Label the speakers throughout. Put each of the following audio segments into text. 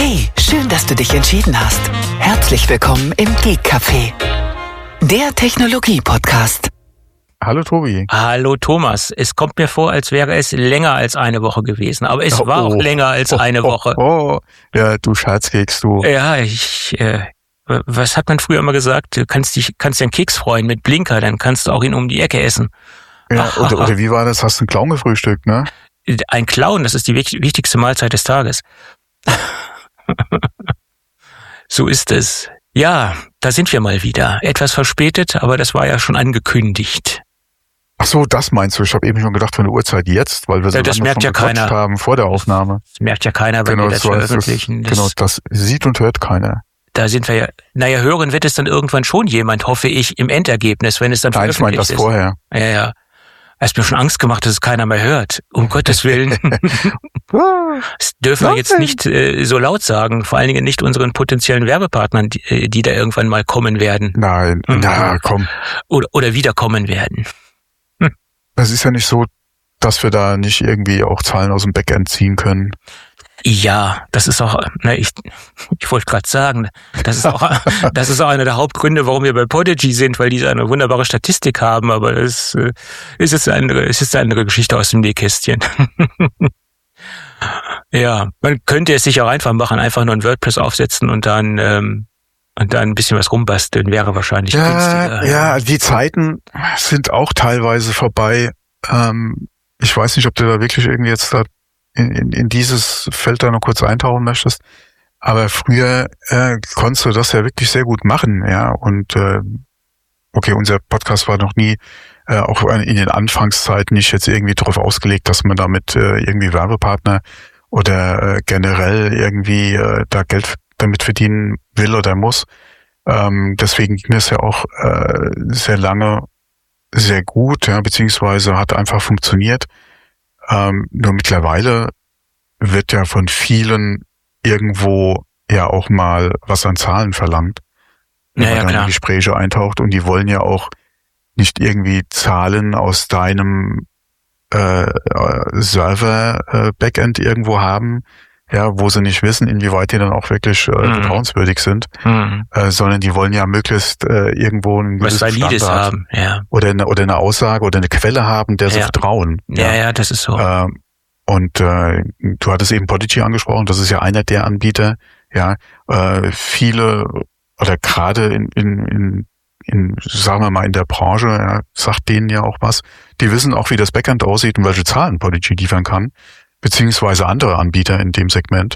Speaker 1: Hey, schön, dass du dich entschieden hast. Herzlich willkommen im Geek Café, der Technologie-Podcast.
Speaker 2: Hallo Tobi.
Speaker 3: Hallo Thomas. Es kommt mir vor, als wäre es länger als eine Woche gewesen. Aber es war auch länger als eine Woche.
Speaker 2: Ja, du Scherzkeks, du.
Speaker 3: Ja, was hat man früher immer gesagt? Du kannst dir einen Keks freuen mit Blinker, dann kannst du auch ihn um die Ecke essen.
Speaker 2: Ja, oder wie war das? Hast du einen Clown gefrühstückt, ne?
Speaker 3: Ein Clown, das ist die wichtigste Mahlzeit des Tages. So ist es. Ja, da sind wir mal wieder. Etwas verspätet, aber das war ja schon angekündigt.
Speaker 2: Ach so, das meinst du? Ich habe eben schon gedacht von der Uhrzeit jetzt, weil wir so
Speaker 3: das
Speaker 2: lange
Speaker 3: merkt
Speaker 2: schon gequatscht haben vor der Aufnahme.
Speaker 3: Das merkt ja keiner, wenn wir das veröffentlichen.
Speaker 2: Das sieht und hört keiner.
Speaker 3: Da sind wir ja, hören wird es dann irgendwann schon jemand, hoffe ich, im Endergebnis, wenn es dann veröffentlicht ist.
Speaker 2: Nein, ich meine das vorher.
Speaker 3: Ja. Es mir schon Angst gemacht, dass es keiner mehr hört. Um Gottes Willen. Das dürfen wir jetzt nicht so laut sagen. Vor allen Dingen nicht unseren potenziellen Werbepartnern, die da irgendwann mal kommen werden.
Speaker 2: Nein, komm.
Speaker 3: Oder wiederkommen werden.
Speaker 2: Das ist ja nicht so, dass wir da nicht irgendwie auch Zahlen aus dem Backend ziehen können.
Speaker 3: Ja, das ist auch, ich wollte gerade sagen, das ist auch einer der Hauptgründe, warum wir bei Podigy sind, weil die eine wunderbare Statistik haben, aber das ist jetzt eine andere Geschichte aus dem Nähkästchen. Ja, man könnte es sich auch einfach machen, einfach nur ein WordPress aufsetzen und dann ein bisschen was rumbasteln, wäre wahrscheinlich günstiger.
Speaker 2: Ja, die Zeiten sind auch teilweise vorbei. Ich weiß nicht, ob du da wirklich irgendwie jetzt da in dieses Feld da noch kurz eintauchen möchtest. Aber früher konntest du das ja wirklich sehr gut machen, ja. Und okay, unser Podcast war noch nie, auch in den Anfangszeiten nicht jetzt irgendwie darauf ausgelegt, dass man damit irgendwie Werbepartner oder generell irgendwie da Geld damit verdienen will oder muss. Deswegen ging es ja auch sehr lange sehr gut, ja, beziehungsweise hat einfach funktioniert. Nur mittlerweile wird ja von vielen irgendwo ja auch mal was an Zahlen verlangt, wenn man dann in Gespräche eintaucht, und die wollen ja auch nicht irgendwie Zahlen aus deinem Server-Backend irgendwo haben, ja, wo sie nicht wissen, inwieweit die dann auch wirklich vertrauenswürdig sind, sondern die wollen ja möglichst irgendwo ein gewisses
Speaker 3: Valides
Speaker 2: Standard
Speaker 3: haben, ja.
Speaker 2: Oder eine Aussage oder eine Quelle haben, der sie vertrauen.
Speaker 3: Ja, das ist so.
Speaker 2: Und du hattest eben Podigy angesprochen, das ist ja einer der Anbieter, ja. Viele oder gerade in sagen wir mal in der Branche, ja, sagt denen ja auch was. Die wissen auch, wie das Backend aussieht und welche Zahlen Podigy liefern kann, beziehungsweise andere Anbieter in dem Segment.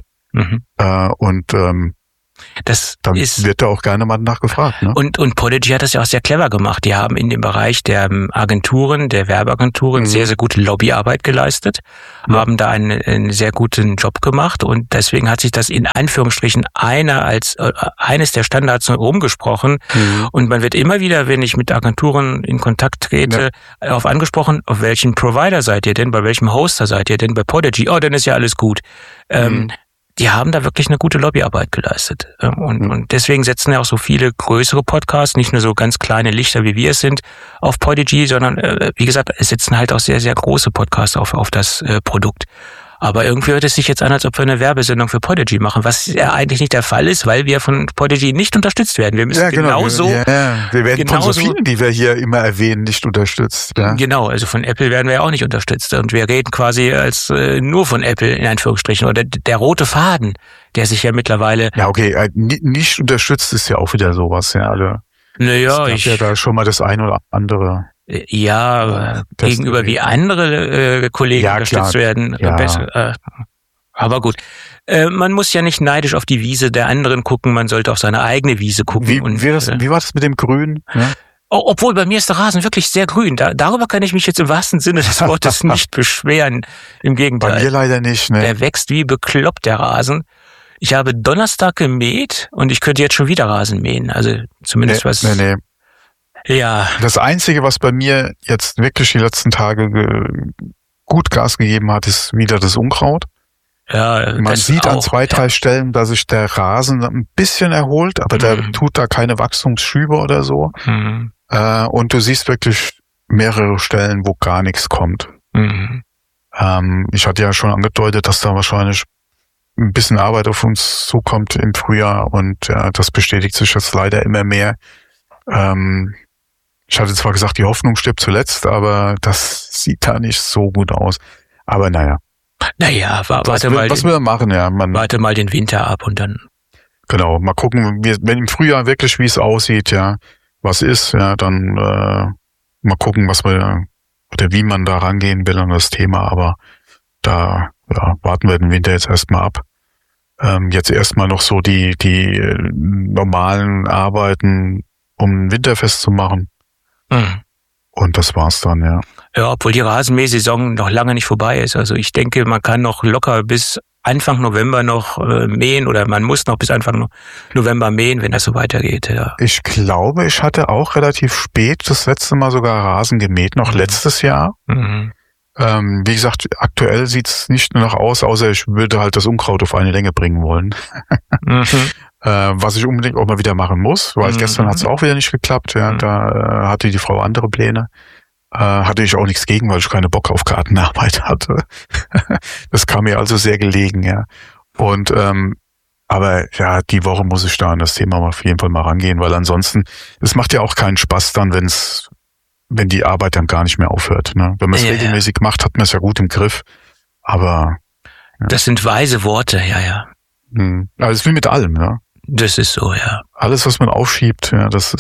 Speaker 2: Dann wird da auch gerne mal nachgefragt. Ne?
Speaker 3: Und Podigy hat das ja auch sehr clever gemacht. Die haben in dem Bereich der Agenturen, der Werbeagenturen sehr, sehr gute Lobbyarbeit geleistet, haben da einen sehr guten Job gemacht, und deswegen hat sich das in Anführungsstrichen eines der Standards rumgesprochen. Und man wird immer wieder, wenn ich mit Agenturen in Kontakt trete, darauf angesprochen, auf welchen Provider seid ihr denn, bei welchem Hoster seid ihr denn, bei Podigy, dann ist ja alles gut. Die haben da wirklich eine gute Lobbyarbeit geleistet. Und deswegen setzen ja auch so viele größere Podcasts, nicht nur so ganz kleine Lichter, wie wir es sind, auf Podigy, sondern, wie gesagt, es setzen halt auch sehr, sehr große Podcasts auf das Produkt. Aber irgendwie hört es sich jetzt an, als ob wir eine Werbesendung für Podigy machen, was ja eigentlich nicht der Fall ist, weil wir von Podigy nicht unterstützt werden. Wir müssen genauso...
Speaker 2: Wir werden von so vielen, die wir hier immer erwähnen, nicht unterstützt. Ja.
Speaker 3: Genau, also von Apple werden wir ja auch nicht unterstützt. Und wir reden quasi als nur von Apple, in Anführungsstrichen. Oder der rote Faden, der sich ja mittlerweile...
Speaker 2: Ja, okay, nicht unterstützt ist ja auch wieder sowas. Ja, also,
Speaker 3: naja,
Speaker 2: ich ja da schon mal das ein oder andere...
Speaker 3: Ja, gegenüber wie andere Kollegen unterstützt werden. Besser. Aber gut, man muss ja nicht neidisch auf die Wiese der anderen gucken, man sollte auf seine eigene Wiese gucken.
Speaker 2: Wie war das mit dem Grün? Ja?
Speaker 3: Obwohl, bei mir ist der Rasen wirklich sehr grün. Darüber kann ich mich jetzt im wahrsten Sinne des Wortes nicht beschweren. Im Gegenteil.
Speaker 2: Bei mir leider nicht. Ne?
Speaker 3: Der wächst wie bekloppt, der Rasen. Ich habe Donnerstag gemäht und ich könnte jetzt schon wieder Rasen mähen. Also zumindest was...
Speaker 2: Nee.
Speaker 3: Ja.
Speaker 2: Das Einzige, was bei mir jetzt wirklich die letzten Tage gut Gas gegeben hat, ist wieder das Unkraut.
Speaker 3: Ja,
Speaker 2: man sieht an 2-3 Stellen, dass sich der Rasen ein bisschen erholt, aber der tut da keine Wachstumsschübe oder so. Und du siehst wirklich mehrere Stellen, wo gar nichts kommt. Ich hatte ja schon angedeutet, dass da wahrscheinlich ein bisschen Arbeit auf uns zukommt im Frühjahr und das bestätigt sich jetzt leider immer mehr. Ich hatte zwar gesagt, die Hoffnung stirbt zuletzt, aber das sieht da nicht so gut aus. Aber naja.
Speaker 3: Naja,
Speaker 2: was will er machen, ja.
Speaker 3: Warte mal den Winter ab und dann.
Speaker 2: Genau, mal gucken, wenn im Frühjahr wirklich, wie es aussieht, ja, was ist, ja, dann mal gucken, oder wie man da rangehen will an das Thema, aber da warten wir den Winter jetzt erstmal ab. Jetzt erstmal noch so die normalen Arbeiten, um ein Winterfest zu machen.
Speaker 3: Mhm.
Speaker 2: Und das war's dann, ja.
Speaker 3: Ja, obwohl die Rasenmähsaison noch lange nicht vorbei ist. Also ich denke, man kann noch locker bis Anfang November noch mähen oder man muss noch bis Anfang November mähen, wenn das so weitergeht. Ja.
Speaker 2: Ich glaube, ich hatte auch relativ spät das letzte Mal sogar Rasen gemäht, noch letztes Jahr.
Speaker 3: Mhm.
Speaker 2: Wie gesagt, aktuell sieht's nicht nur noch aus, außer ich würde halt das Unkraut auf eine Länge bringen wollen.
Speaker 3: Mhm.
Speaker 2: Was ich unbedingt auch mal wieder machen muss, weil gestern hat's auch wieder nicht geklappt. Ja, da hatte die Frau andere Pläne. Hatte ich auch nichts gegen, weil ich keine Bock auf Gartenarbeit hatte. Das kam mir also sehr gelegen, ja. Und aber ja, die Woche muss ich da an das Thema auf jeden Fall mal rangehen, weil ansonsten, es macht ja auch keinen Spaß dann, wenn die Arbeit dann gar nicht mehr aufhört. Ne? Wenn man es regelmäßig macht, hat man es ja gut im Griff. Aber
Speaker 3: ja. Das sind weise Worte, ja.
Speaker 2: Also es ist wie mit allem, ja.
Speaker 3: Das ist so, ja.
Speaker 2: Alles, was man aufschiebt, ja, das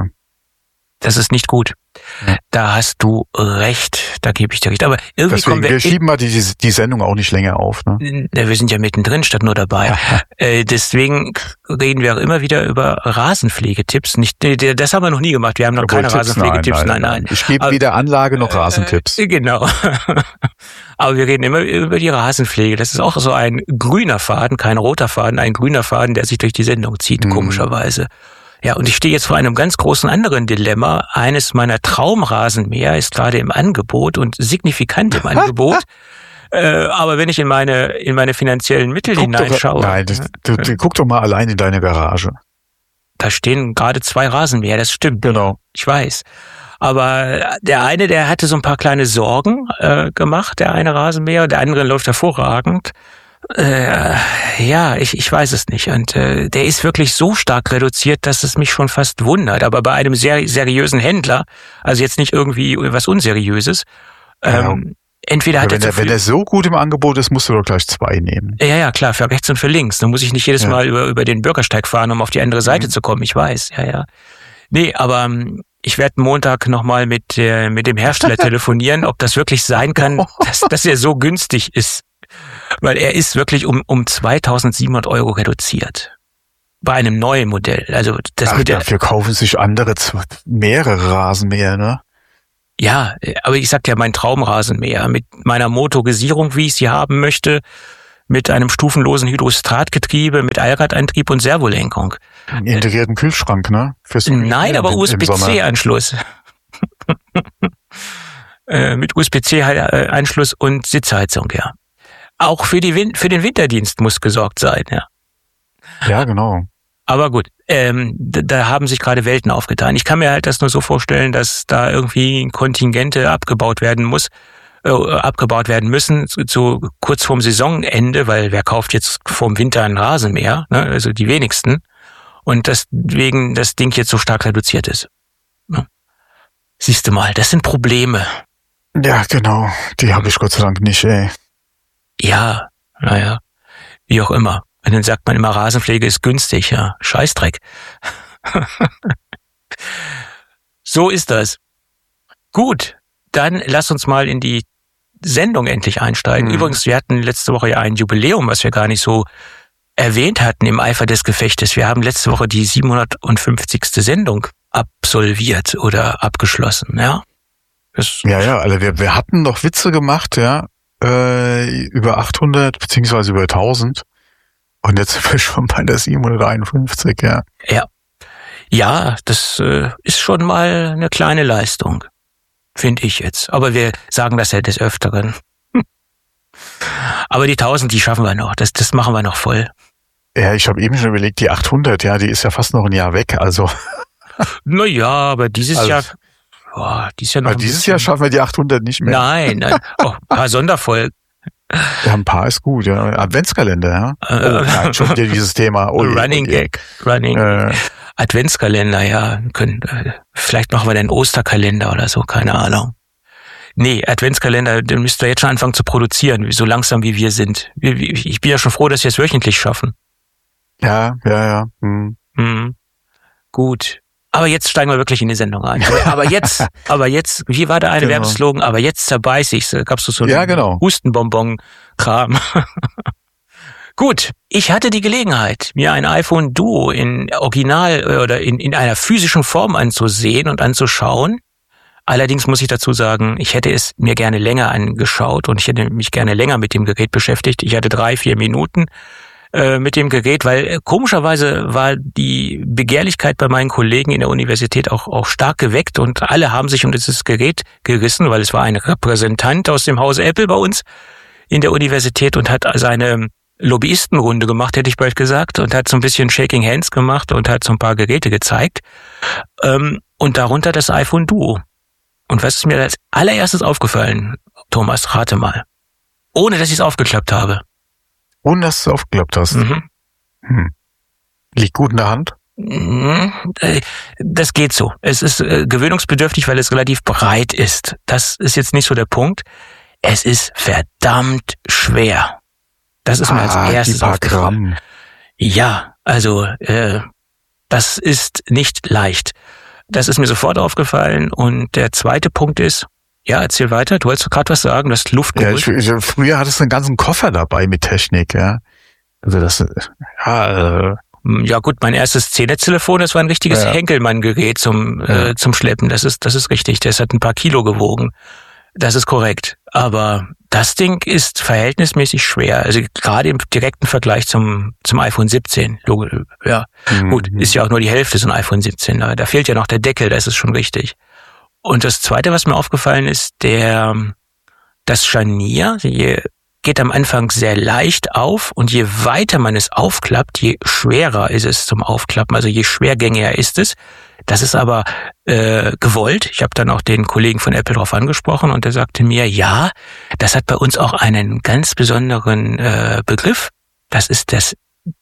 Speaker 2: ist
Speaker 3: nicht gut. Ja. Da hast du recht, da gebe ich dir recht. Aber irgendwie
Speaker 2: deswegen, wir schieben mal die Sendung auch nicht länger auf. Ne?
Speaker 3: Wir sind ja mittendrin statt nur dabei. Deswegen reden wir auch immer wieder über Rasenpflegetipps. Das haben wir noch nie gemacht. Wir haben noch keine Rasenpflegetipps. Nein.
Speaker 2: Ich gebe weder Anlage noch Rasentipps.
Speaker 3: Genau. Aber wir reden immer über die Rasenpflege. Das ist auch so ein grüner Faden, kein roter Faden, ein grüner Faden, der sich durch die Sendung zieht, komischerweise. Ja, und ich stehe jetzt vor einem ganz großen anderen Dilemma. Eines meiner Traumrasenmäher ist gerade im Angebot und signifikant im Angebot. Aber wenn ich in meine finanziellen Mittel hineinschaue.
Speaker 2: Guck doch mal allein in deine Garage.
Speaker 3: Da stehen gerade 2 Rasenmäher, das stimmt.
Speaker 2: Genau.
Speaker 3: Ich weiß. Aber der eine, der hatte so ein paar kleine Sorgen gemacht, der eine Rasenmäher, der andere läuft hervorragend. Ich weiß es nicht. Und der ist wirklich so stark reduziert, dass es mich schon fast wundert. Aber bei einem sehr seriösen Händler, also jetzt nicht irgendwie was Unseriöses, entweder hat
Speaker 2: wenn er so gut im Angebot ist, musst du doch gleich 2 nehmen.
Speaker 3: Ja, klar, für rechts und für links. Dann muss ich nicht jedes Mal über den Bürgersteig fahren, um auf die andere Seite zu kommen. Ich weiß, ja. Nee, aber ich werde Montag nochmal mit dem Hersteller telefonieren, ob das wirklich sein kann, dass er so günstig ist. Weil er ist wirklich um 2.700 € reduziert. Bei einem neuen Modell. Also
Speaker 2: dafür kaufen sich andere mehrere Rasenmäher, ne?
Speaker 3: Ja, aber ich sag ja, mein Traumrasenmäher mit meiner Motorisierung, wie ich sie haben möchte, mit einem stufenlosen Hydrostatgetriebe, mit Allradantrieb und Servolenkung.
Speaker 2: Einen integrierten Kühlschrank, ne?
Speaker 3: Nein, aber USB-C-Anschluss. Mit USB-C-Anschluss und Sitzheizung, ja. Auch für den Winterdienst muss gesorgt sein, ja.
Speaker 2: Ja, genau.
Speaker 3: Aber gut, da haben sich gerade Welten aufgetan. Ich kann mir halt das nur so vorstellen, dass da irgendwie Kontingente abgebaut werden müssen, kurz vorm Saisonende, weil wer kauft jetzt vorm Winter einen Rasenmäher, ne? Also die wenigsten. Und deswegen das Ding jetzt so stark reduziert ist. Ne? Siehst du mal, das sind Probleme.
Speaker 2: Ja, genau. Die habe ich Gott sei Dank nicht, ey.
Speaker 3: Ja, naja, wie auch immer. Und dann sagt man immer, Rasenpflege ist günstig, ja. Scheißdreck. So ist das. Gut, dann lass uns mal in die Sendung endlich einsteigen. Übrigens, wir hatten letzte Woche ja ein Jubiläum, was wir gar nicht so erwähnt hatten im Eifer des Gefechtes. Wir haben letzte Woche die 750. Sendung absolviert oder abgeschlossen, ja.
Speaker 2: Also wir hatten noch Witze gemacht, ja. Über 800 beziehungsweise über 1000 und jetzt sind wir schon bei der 751, ja.
Speaker 3: Ja, das ist schon mal eine kleine Leistung, finde ich jetzt. Aber wir sagen das ja des Öfteren. Aber die 1000, die schaffen wir noch, das machen wir noch voll.
Speaker 2: Ja, ich habe eben schon überlegt, die 800, ja, die ist ja fast noch ein Jahr weg, also.
Speaker 3: Naja, aber dieses Jahr... Dieses Jahr
Speaker 2: Jahr schaffen wir die 800 nicht mehr.
Speaker 3: Nein. Oh, ein paar Sonderfolgen.
Speaker 2: Ja, ein paar ist gut, ja. Adventskalender, ja. Oh, nein, schon wieder dieses Thema. Oh,
Speaker 3: Running Gag. Adventskalender, ja. Vielleicht machen wir den Osterkalender oder so, keine Ahnung. Nee, Adventskalender, den müsst ihr jetzt schon anfangen zu produzieren, so langsam wie wir sind. Ich bin ja schon froh, dass wir es wöchentlich schaffen.
Speaker 2: Ja.
Speaker 3: Gut. Aber jetzt steigen wir wirklich in die Sendung ein. Aber jetzt, wie war der eine Werbeslogan? Aber jetzt zerbeiß ich's. Gab's so einen Hustenbonbon-Kram. Gut. Ich hatte die Gelegenheit, mir ein iPhone Duo in Original oder in einer physischen Form anzusehen und anzuschauen. Allerdings muss ich dazu sagen, ich hätte es mir gerne länger angeschaut und ich hätte mich gerne länger mit dem Gerät beschäftigt. Ich hatte 3-4 Minuten mit dem Gerät, weil komischerweise war die Begehrlichkeit bei meinen Kollegen in der Universität auch stark geweckt und alle haben sich um dieses Gerät gerissen, weil es war ein Repräsentant aus dem Hause Apple bei uns in der Universität und hat seine Lobbyistenrunde gemacht, hätte ich bald gesagt, und hat so ein bisschen Shaking Hands gemacht und hat so ein paar Geräte gezeigt und darunter das iPhone Duo. Und was ist mir als allererstes aufgefallen, Thomas, rate mal, ohne dass ich es aufgeklappt habe.
Speaker 2: Ohne dass du es aufgeklappt hast. Liegt gut in der Hand?
Speaker 3: Das geht so. Es ist gewöhnungsbedürftig, weil es relativ breit ist. Das ist jetzt nicht so der Punkt. Es ist verdammt schwer. Das ist mir als erstes aufgefallen. Ja, also das ist nicht leicht. Das ist mir sofort aufgefallen. Und der zweite Punkt ist, ja, erzähl weiter. Du wolltest gerade was sagen, das Luft geholt.
Speaker 2: Ja, früher hattest du einen ganzen Koffer dabei mit Technik, ja. Also das,
Speaker 3: ja gut, mein erstes C-Netz-Telefon, das war ein richtiges Henkelmann-Gerät zum Schleppen. Das ist richtig. Das hat ein paar Kilo gewogen. Das ist korrekt. Aber das Ding ist verhältnismäßig schwer. Also gerade im direkten Vergleich zum iPhone 17. Ja, gut, ist ja auch nur die Hälfte so ein iPhone 17. Da fehlt ja noch der Deckel, das ist schon richtig. Und das Zweite, was mir aufgefallen ist, das Scharnier geht am Anfang sehr leicht auf und je weiter man es aufklappt, je schwerer ist es zum Aufklappen, also je schwergängiger ist es. Das ist aber gewollt. Ich habe dann auch den Kollegen von Apple drauf angesprochen und der sagte mir, ja, das hat bei uns auch einen ganz besonderen Begriff. Das ist das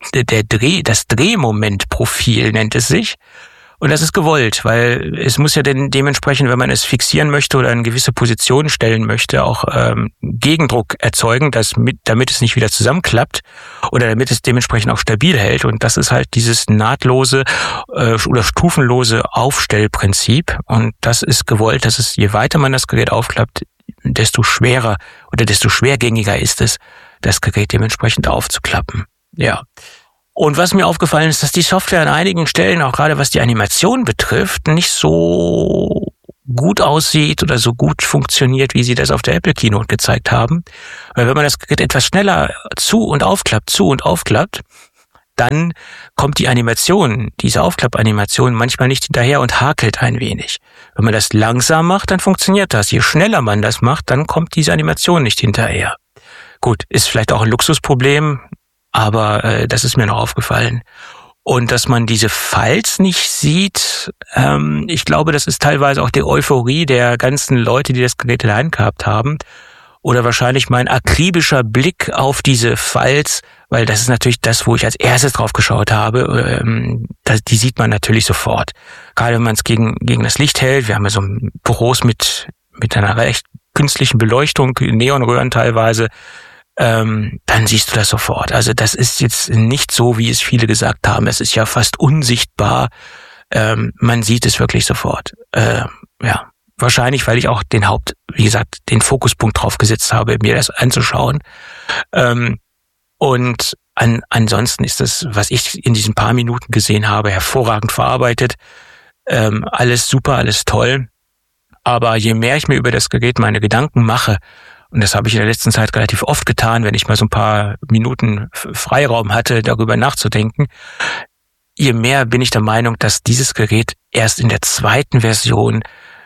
Speaker 3: Drehmomentprofil nennt es sich. Und das ist gewollt, weil es muss ja denn dementsprechend, wenn man es fixieren möchte oder in gewisse Positionen stellen möchte, auch Gegendruck erzeugen, damit es nicht wieder zusammenklappt oder damit es dementsprechend auch stabil hält. Und das ist halt dieses nahtlose oder stufenlose Aufstellprinzip. Und das ist gewollt, dass es, je weiter man das Gerät aufklappt, desto schwerer oder desto schwergängiger ist es, das Gerät dementsprechend aufzuklappen. Ja. Und was mir aufgefallen ist, dass die Software an einigen Stellen, auch gerade was die Animation betrifft, nicht so gut aussieht oder so gut funktioniert, wie sie das auf der Apple Keynote gezeigt haben. Weil wenn man das Gerät etwas schneller zu und aufklappt, dann kommt die Animation, diese Aufklappanimation manchmal nicht hinterher und hakelt ein wenig. Wenn man das langsam macht, dann funktioniert das. Je schneller man das macht, dann kommt diese Animation nicht hinterher. Gut, ist vielleicht auch ein Luxusproblem, aber das ist mir noch aufgefallen. Und dass man diese Falz nicht sieht, ich glaube, das ist teilweise auch die Euphorie der ganzen Leute, die das Gerät in der Hand gehabt haben. Oder wahrscheinlich mein akribischer Blick auf diese Falz, weil das ist natürlich das, wo ich als erstes drauf geschaut habe. Die sieht man natürlich sofort. Gerade wenn man es gegen das Licht hält. Wir haben ja so Büros mit einer recht künstlichen Beleuchtung, Neonröhren teilweise. Dann siehst du das sofort. Also das ist jetzt nicht so, wie es viele gesagt haben. Es ist ja fast unsichtbar. Man sieht es wirklich sofort. Ja, wahrscheinlich, weil ich auch den Fokuspunkt drauf gesetzt habe, mir das anzuschauen. Und ansonsten ist das, was ich in diesen paar Minuten gesehen habe, hervorragend verarbeitet. Alles super, alles toll. Aber je mehr ich mir über das Gerät meine Gedanken mache, und das habe ich in der letzten Zeit relativ oft getan, wenn ich mal so ein paar Minuten Freiraum hatte, darüber nachzudenken, je mehr bin ich der Meinung, dass dieses Gerät erst in der zweiten Version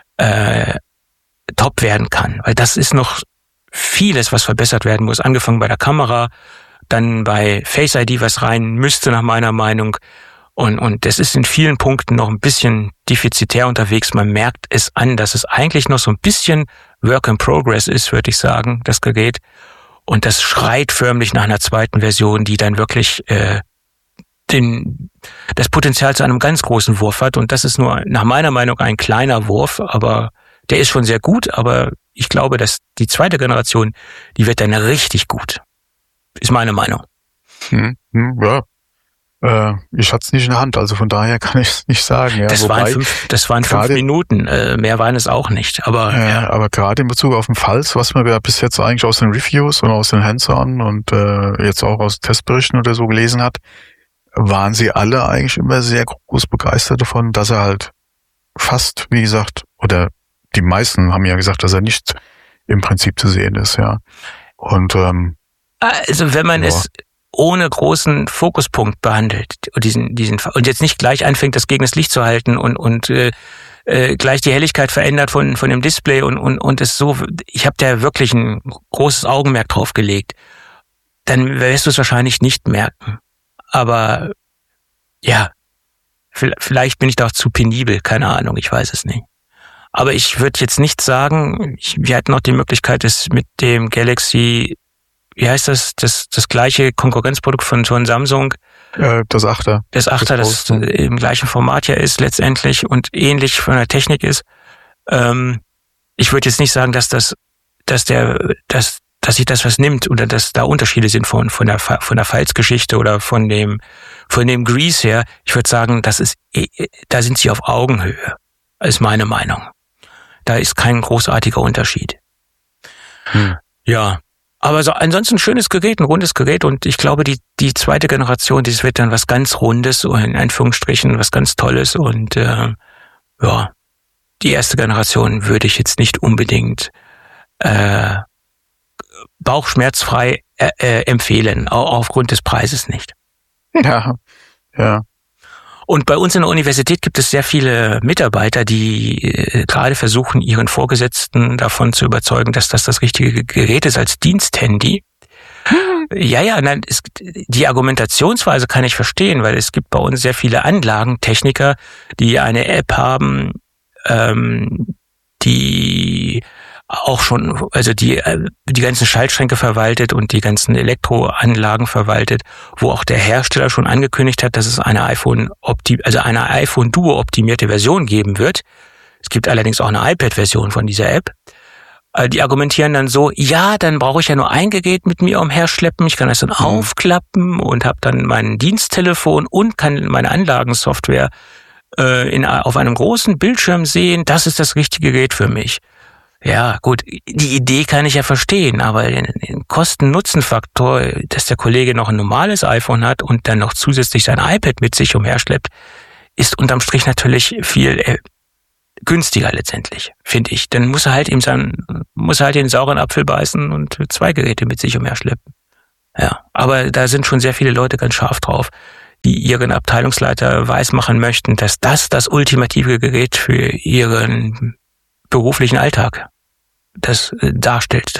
Speaker 3: top werden kann. Weil das ist noch vieles, was verbessert werden muss. Angefangen bei der Kamera, dann bei Face ID, was rein müsste nach meiner Meinung. Und das ist in vielen Punkten noch ein bisschen defizitär unterwegs. Man merkt es an, dass es eigentlich noch so ein bisschen Work in Progress ist, würde ich sagen, das Gerät. Und das schreit förmlich nach einer zweiten Version, die dann wirklich das Potenzial zu einem ganz großen Wurf hat. Und das ist nur nach meiner Meinung ein kleiner Wurf, aber der ist schon sehr gut. Aber ich glaube, dass die zweite Generation, die wird dann richtig gut. Ist meine Meinung.
Speaker 2: Ja. Ich hatte es nicht in der Hand, also von daher kann ich es nicht sagen. Ja,
Speaker 3: das waren 5 Minuten, mehr waren es auch nicht. Aber
Speaker 2: aber gerade in Bezug auf den Pfalz, was man ja bis jetzt eigentlich aus den Reviews und aus den Hands-on und jetzt auch aus Testberichten oder so gelesen hat, waren sie alle eigentlich immer sehr groß begeistert davon, dass er halt fast, wie gesagt, oder die meisten haben ja gesagt, dass er nicht im Prinzip zu sehen ist, ja. Und
Speaker 3: also wenn man es ohne großen Fokuspunkt behandelt und und jetzt nicht gleich anfängt, das gegen das Licht zu halten und gleich die Helligkeit verändert von dem Display und es so, ich habe da wirklich ein großes Augenmerk drauf gelegt, dann wirst du es wahrscheinlich nicht merken. Aber ja, vielleicht bin ich da auch zu penibel, keine Ahnung, ich weiß es nicht. Aber ich würde jetzt nicht sagen, wir hatten noch die Möglichkeit, es mit dem Galaxy, wie heißt das gleiche Konkurrenzprodukt von Samsung.
Speaker 2: Das 8er.
Speaker 3: Das 8er, das im gleichen Format ja ist letztendlich und ähnlich von der Technik ist. Ich würde jetzt nicht sagen, dass sich das was nimmt oder dass da Unterschiede sind von der Falzgeschichte oder von dem Grease her. Ich würde sagen, da sind sie auf Augenhöhe. Ist meine Meinung. Da ist kein großartiger Unterschied. Ja. Aber so ansonsten ein schönes Gerät, ein rundes Gerät und ich glaube, die zweite Generation, das wird dann was ganz Rundes, in Anführungsstrichen, was ganz Tolles und die erste Generation würde ich jetzt nicht unbedingt bauchschmerzfrei empfehlen, auch aufgrund des Preises nicht.
Speaker 2: Ja.
Speaker 3: Und bei uns in der Universität gibt es sehr viele Mitarbeiter, die gerade versuchen, ihren Vorgesetzten davon zu überzeugen, dass das richtige Gerät ist als Diensthandy. Ja, nein, die Argumentationsweise kann ich verstehen, weil es gibt bei uns sehr viele Anlagentechniker, die eine App haben, die auch schon, also die ganzen Schaltschränke verwaltet und die ganzen Elektroanlagen verwaltet, wo auch der Hersteller schon angekündigt hat, dass es eine iPhone Duo optimierte Version geben wird. Es gibt allerdings auch eine iPad-Version von dieser App. Die argumentieren dann so, ja, dann brauche ich ja nur ein Gerät mit mir umherschleppen, ich kann das dann aufklappen und habe dann mein Diensttelefon und kann meine Anlagensoftware auf einem großen Bildschirm sehen. Das ist das richtige Gerät für mich. Ja, gut, die Idee kann ich ja verstehen, aber den Kosten-Nutzen-Faktor, dass der Kollege noch ein normales iPhone hat und dann noch zusätzlich sein iPad mit sich umherschleppt, ist unterm Strich natürlich viel günstiger letztendlich, finde ich. Dann muss er halt den sauren Apfel beißen und 2 Geräte mit sich umherschleppen. Ja, aber da sind schon sehr viele Leute ganz scharf drauf, die ihren Abteilungsleiter weismachen möchten, dass das ultimative Gerät für ihren beruflichen Alltag das darstellt,